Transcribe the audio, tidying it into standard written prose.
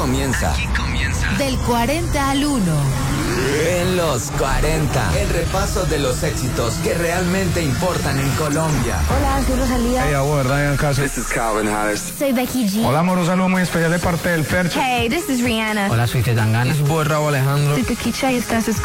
comienza. Del 40 al 1. En los 40. El repaso de los éxitos que realmente importan en Colombia. Hola, soy Rosalía. Hey, amor, Ryan Castro. This is Calvin Harris. Soy Becky G. Hola, amor, un saludo muy especial de parte del Fercho. Hey, this is Rihanna. Hola, soy Zetangana. Es Raúl Alejandro. Soy Tequicha y estás